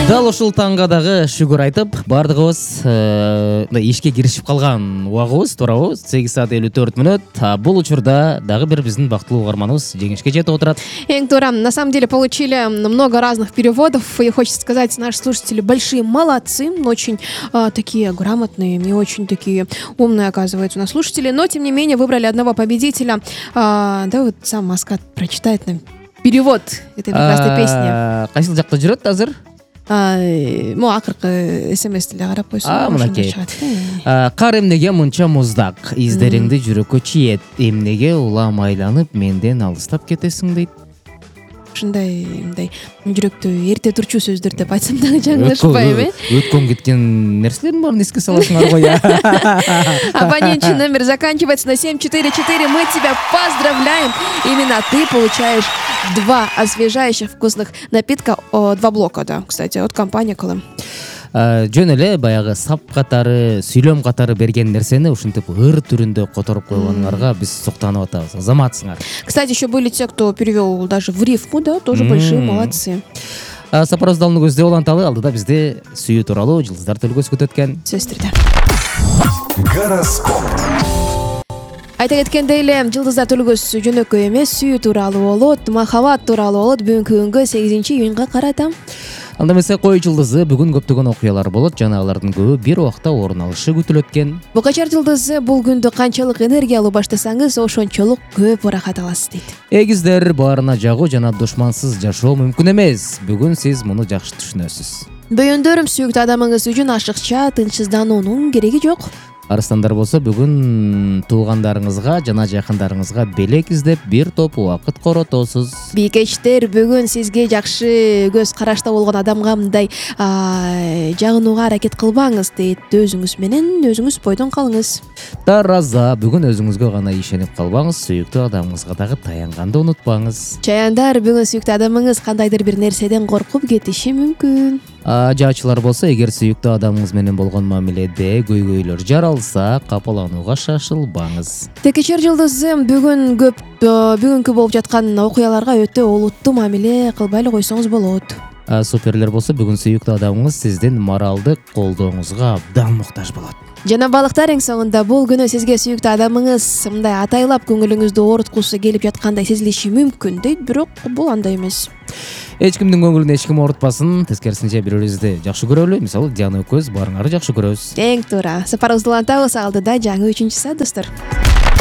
Дал ушул таңга дагы шүгүр айтып, бардыгыбыз ишке киришип калган убагыбыз туурабы 8:54. Бул учурда дагы бир биздин бактылуу угарманыбыз жеңишке жетип отурат. Эң туура. На самом деле получили много разных переводов, и хочется сказать, наши слушатели большие молодцы, очень такие грамотные, не очень такие умные, оказывается, у нас слушатели, но тем не менее выбрали одного победителя. Да, вот сам Маскат прочитает нам перевод этой прекрасной песни. Кайсыл жакта жүрөт азыр? Акыркы СМС деле карап койсоң. Мынакей. Кар эмнеге мынча муздак, издериңди жүрөккө чиет, эмнеге улам айланып менден алыстап кетесиң дейт. Ушундай мындай жүрөктү эрте турчу сөздөр деп айтсам дагы жаңылышпайбы, Өткөн кеткен нерселердин баарын эске саласыңар го я. Абонентчий номер заканчивается на 744. Мы тебя поздравляем. Именно ты получаешь 2 освежающих вкусных напитка, 2 блока, да, кстати, от компании Колым. Жөн эле баягы сап катары, сүйлөм катары берген нерсени ушинтип ыр түрүндө которуп койгонуңарга биз суктанып атабыз. Азаматсыңар. Кстати, еще были те, кто перевел даже в рифму, да, тоже большие молодцы. Сапар Оздалдын көздөй уланталы алдыда бизде сүйүү тууралуу жылдыздар төлгөсү күтөт экен. Сөздөрдө. Гороскоп. Айта кеткендей эле, жылдыздар төлгөсү жөнөкөй эмес, сүйүү тууралуу болот, махабат тууралуу болот. Бүгүнкү күнгө 8-июнга карата. Анда эмесе кой жылдызы бүгүн көптөгөн окуялар болот жана алардын көбү бир убакта орун алышы күтүлөт экен. Букачар жылдызы бул күндү канчалык энергиялуу баштасаңыз, ошончолук көп ырахат аласыз дейт. Эгиздер баарына жагуу жана душмансыз жашоо мүмкүн эмес. Бүгүн сиз муну жакшы түшүнөсүз. Бөйөндөрүм, сүйүктүү адамыңыз үчүн ашыкча, тынчсыздануунун кереги жок. Арыстандар болсо бүгүн туугандарыңызга жана жакындарыңызга белек издеп бир топ убакыт коротосуз. Бийкечтер, бүгүн сизге жакшы көз карашта болгон адамга мындай жагынууга аракет кылбаңыз дейт. Өзүңүз менен өзүңүз бойдон калыңыз. Тараза, бүгүн өзүңүзгө гана ишенип калбаңыз, сүйүктүү адамыңызга дагы таянганды унутпаңыз. Чаяндар, бүгүн сүйүктүү адамыңыз кандайдыр бир нерседен коркуп кетиши мүмкүн. Жаачылар болсо, эгер сүйүктүү адамыңыз менен болгон мамиледе көйгөйлөр жаралса, капаланууга шашылбаңыз. Текечер жылдызы бүгүнкү болуп жаткан окуяларга өтө олуттуу мамиле кылбай эле койсоңуз болот. Суперлер болсо, бүгүн сүйүктүү адамыңыз сиздин моралдык колдооңузга абдан муктаж болот. Жана балыктар, эң соңунда бул күнү сизге сүйүктүү адамыңыз мындай атайлап көңүлүңүздү ооруткусу келип жаткандай сезилиши мүмкүн дейт, бирок бул андай эмес. Эч кимдин көңүлүн эч ким оорутпасын, тескерисинче бири-бирибизди жакшы көрөлү. Мисалы, Диана экөөбүз баарыңарды жакшы көрөбүз. Эң туура. Сапарыбызды улантабыз, алдыда жаңы 3-саат достор.